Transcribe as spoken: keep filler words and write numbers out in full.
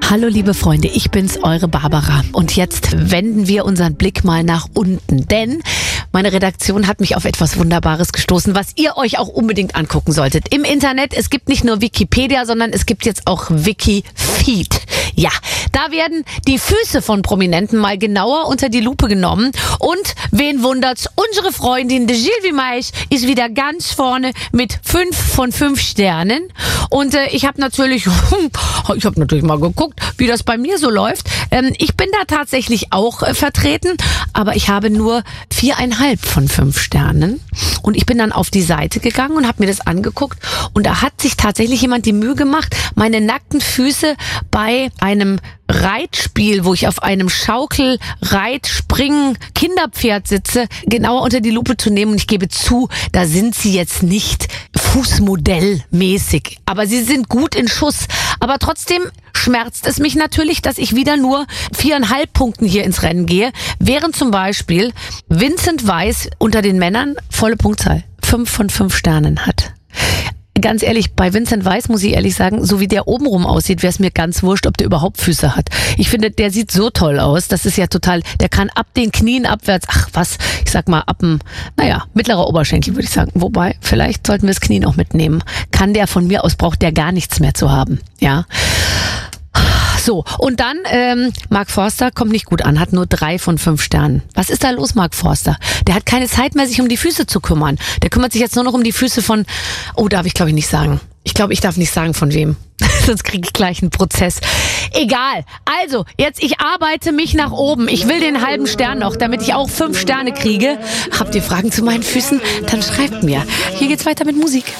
Hallo liebe Freunde, ich bin's, eure Barbara. Und jetzt wenden wir unseren Blick mal nach unten, denn meine Redaktion hat mich auf etwas Wunderbares gestoßen, was ihr euch auch unbedingt angucken solltet. Im Internet, es gibt nicht nur Wikipedia, sondern es gibt jetzt auch Wikifeed. Ja, da werden die Füße von Prominenten mal genauer unter die Lupe genommen. Und wen wundert's? Unsere Freundin de Gilles Vimeich ist wieder ganz vorne mit fünf von fünf Sternen. Und äh, ich habe natürlich, ich habe natürlich mal geguckt, wie das bei mir so läuft. Ähm, ich bin da tatsächlich auch äh, vertreten, aber ich habe nur viereinhalb von fünf Sternen. Und ich bin dann auf die Seite gegangen und habe mir das angeguckt. Und da hat sich tatsächlich jemand die Mühe gemacht, meine nackten Füße bei einem Reitspiel, wo ich auf einem Schaukel, Reit, Springen, Kinderpferd sitze, genauer unter die Lupe zu nehmen. Und ich gebe zu, da sind sie jetzt nicht fußmodellmäßig, aber sie sind gut in Schuss. Aber trotzdem schmerzt es mich natürlich, dass ich wieder nur viereinhalb Punkten hier ins Rennen gehe, während zum Beispiel Vincent Weiss unter den Männern volle Punktzahl, fünf von fünf Sternen hat. Ganz ehrlich, bei Vincent Weiss muss ich ehrlich sagen, so wie der obenrum aussieht, wäre es mir ganz wurscht, ob der überhaupt Füße hat. Ich finde, der sieht so toll aus, das ist ja total, der kann ab den Knien abwärts, ach was, ich sag mal ab dem, naja, mittlerer Oberschenkel würde ich sagen. Wobei, vielleicht sollten wir das Knie noch mitnehmen. Kann der von mir aus, braucht der gar nichts mehr zu haben, ja. So, und dann, ähm, Mark Forster kommt nicht gut an, hat nur drei von fünf Sternen. Was ist da los, Mark Forster? Der hat keine Zeit mehr, sich um die Füße zu kümmern. Der kümmert sich jetzt nur noch um die Füße von, oh, darf ich glaube ich nicht sagen. Ich glaube, ich darf nicht sagen von wem. Sonst kriege ich gleich einen Prozess. Egal. Also, jetzt, ich arbeite mich nach oben. Ich will den halben Stern noch, damit ich auch fünf Sterne kriege. Habt ihr Fragen zu meinen Füßen? Dann schreibt mir. Hier geht's weiter mit Musik.